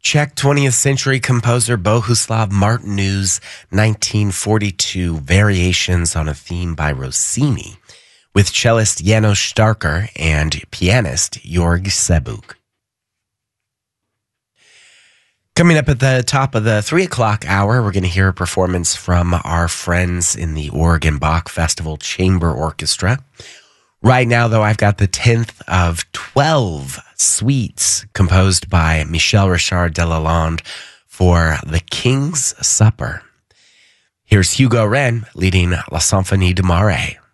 Czech 20th century composer Bohuslav Martinu's 1942 Variations on a Theme by Rossini, with cellist Janos Starker and pianist Jorg Sebuk. Coming up at the top of the 3 o'clock hour, we're going to hear a performance from our friends in the Oregon Bach Festival Chamber Orchestra. Right now, though, I've got the 10th of 12 suites composed by Michel Richard Delalande for The King's Supper. Here's Hugo Wren leading La Symphonie de Mare.